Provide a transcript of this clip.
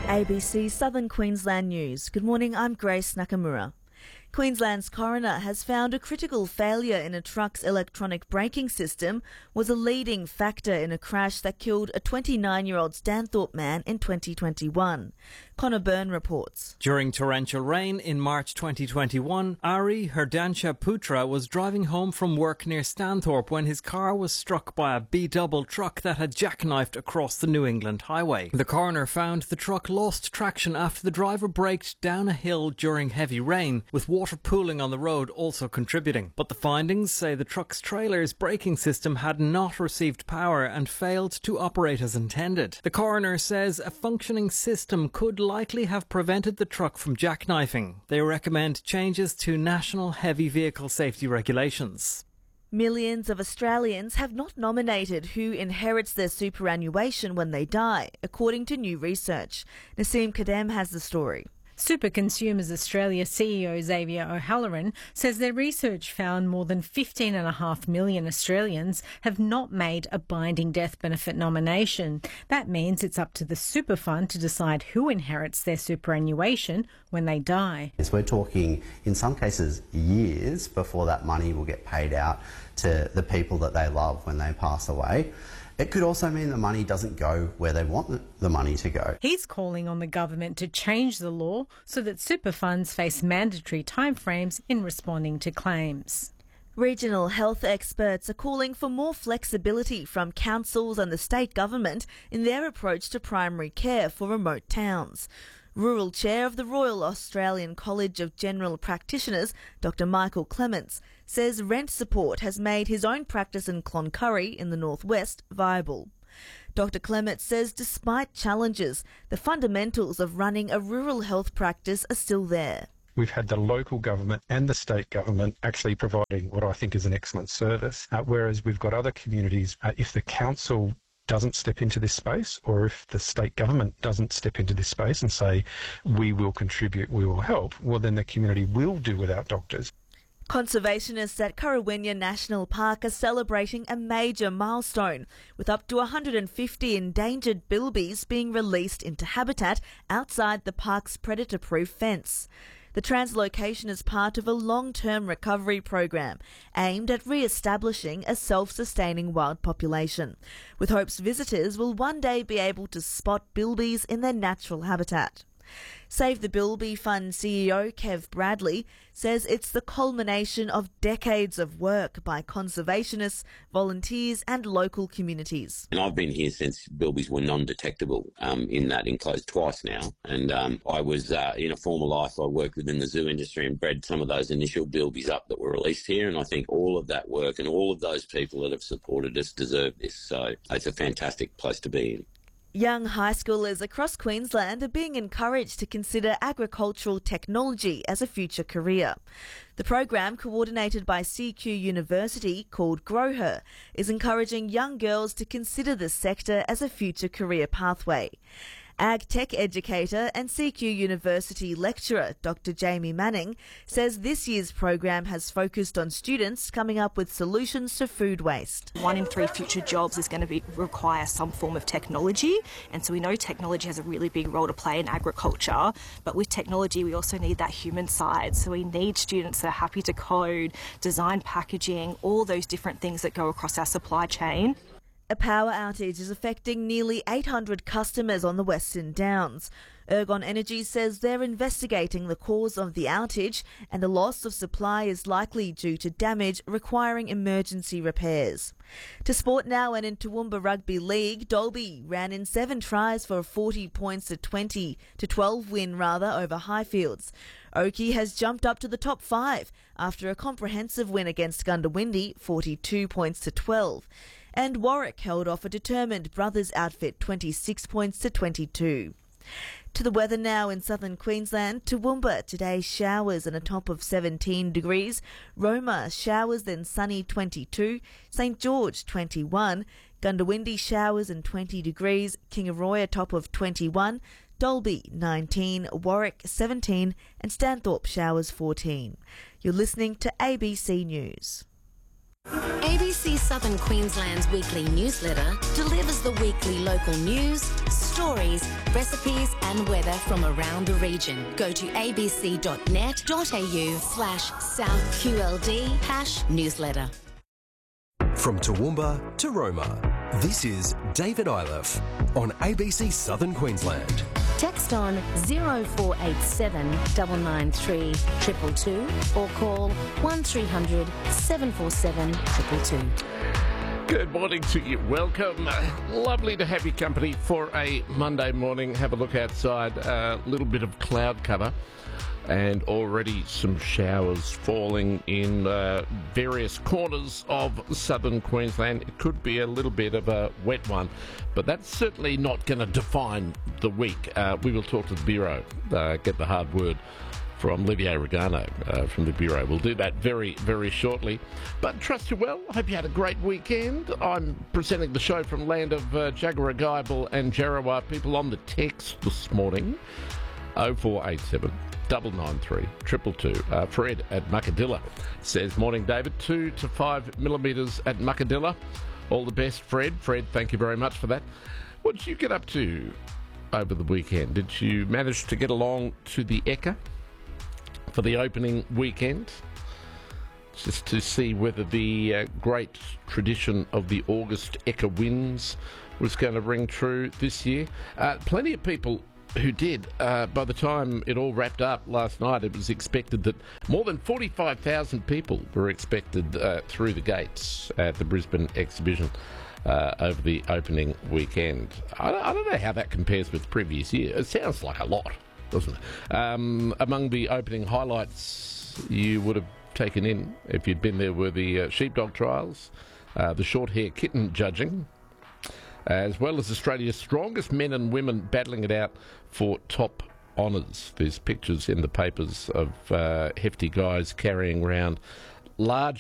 ABC Southern Queensland News. Good morning, I'm Grace Nakamura. Queensland's coroner has found a critical failure in a truck's electronic braking system was a leading factor in a crash that killed a 29-year-old Stanthorpe man in 2021. Connor Byrne reports. During torrential rain in March 2021, Ari Herdansha Putra was driving home from work near Stanthorpe when his car was struck by a B-double truck that had jackknifed across the New England highway. The coroner found the truck lost traction after the driver braked down a hill during heavy rain, with water pooling on the road also contributing. But the findings say the truck's trailer's braking system had not received power and failed to operate as intended. The coroner says a functioning system could likely have prevented the truck from jackknifing. They recommend changes to national heavy vehicle safety regulations. Millions of Australians have not nominated who inherits their superannuation when they die, according to new research. Naseem Kadem has the story. Super Consumers Australia CEO Xavier O'Halloran says their research found more than 15.5 million Australians have not made a binding death benefit nomination. That means it's up to the super fund to decide who inherits their superannuation when they die. We're talking, in some cases, years before that money will get paid out to the people that they love when they pass away. It could also mean the money doesn't go where they want the money to go. He's calling on the government to change the law so that super funds face mandatory timeframes in responding to claims. Regional health experts are calling for more flexibility from councils and the state government in their approach to primary care for remote towns. Rural Chair of the Royal Australian College of General Practitioners, Dr Michael Clements, says rent support has made his own practice in Cloncurry in the northwest viable. Dr Clements says despite challenges, the fundamentals of running a rural health practice are still there. We've had the local government and the state government actually providing what I think is an excellent service, whereas we've got other communities, if the council doesn't step into this space, or if the state government doesn't step into this space and say, we will contribute, we will help, well then the community will do without doctors. Conservationists at Currawenya National Park are celebrating a major milestone, with up to 150 endangered bilbies being released into habitat outside the park's predator-proof fence. The translocation is part of a long-term recovery program aimed at re-establishing a self-sustaining wild population, with hopes visitors will one day be able to spot bilbies in their natural habitat. Save the Bilby Fund CEO Kev Bradley says it's the culmination of decades of work by conservationists, volunteers and local communities. And I've been here since bilbies were non-detectable in that enclosed twice now. And I was, in a former life, I worked within the zoo industry and bred some of those initial bilbies up that were released here. And I think all of that work and all of those people that have supported us deserve this. So it's a fantastic place to be in. Young high schoolers across Queensland are being encouraged to consider agricultural technology as a future career. The program, coordinated by CQ University, called Grow Her, is encouraging young girls to consider the sector as a future career pathway. Ag tech educator and CQ University lecturer Dr Jamie Manning says this year's program has focused on students coming up with solutions to food waste. 1 in 3 future jobs is going to require some form of technology, and so we know technology has a really big role to play in agriculture, but with technology we also need that human side. So we need students that are happy to code, design packaging, all those different things that go across our supply chain. A power outage is affecting nearly 800 customers on the Western Downs. Ergon Energy says they're investigating the cause of the outage and the loss of supply is likely due to damage requiring emergency repairs. To sport now, and in Toowoomba Rugby League, Dalby ran in 7 tries for a 40 points to 12 win over Highfields. Oakey has jumped up to the top 5 after a comprehensive win against Gundawindi, 42 points to 12. And Warwick held off a determined Brothers outfit 26 points to 22. To the weather now in southern Queensland. Toowoomba today showers and a top of 17 degrees. Roma showers then sunny 22. St George 21. Gundawindi showers and 20 degrees. Kingaroy a top of 21. Dalby 19. Warwick 17 and Stanthorpe showers 14. You're listening to ABC News. ABC Southern Queensland's weekly newsletter delivers the weekly local news, stories, recipes and weather from around the region. Go to abc.net.au/SouthQLD #newsletter. From Toowoomba to Roma, this is David Iliff on ABC Southern Queensland. Text on 0487 993 222 or call 1300 747 222. Good morning to you. Welcome. Lovely to have your company for a Monday morning. Have a look outside. A little bit of cloud cover and already some showers falling in various corners of southern Queensland. It could be a little bit of a wet one, but that's certainly not going to define the week. We will talk to the Bureau, get the hard word from Olivier Regano from the Bureau. We'll do that very, very shortly. But trust you well. I hope you had a great weekend. I'm presenting the show from land of Jaguaraguible and Jarrawa. People on the text this morning, 0487 993 222. Fred at Muckadilla says, morning David, 2 to 5 millimetres at Muckadilla. All the best, Fred. Fred, thank you very much for that. What did you get up to over the weekend? Did you manage to get along to the Ekka for the opening weekend? Just to see whether the great tradition of the August Ekka wins was going to ring true this year. Plenty of people who did. By the time it all wrapped up last night, it was expected that more than 45,000 people were expected through the gates at the Brisbane exhibition over the opening weekend. I don't know how that compares with the previous year. It sounds like a lot, doesn't it? Among the opening highlights you would have taken in, if you'd been there, were the sheepdog trials, the short hair kitten judging, as well as Australia's strongest men and women battling it out for top honours. There's pictures in the papers of hefty guys carrying around large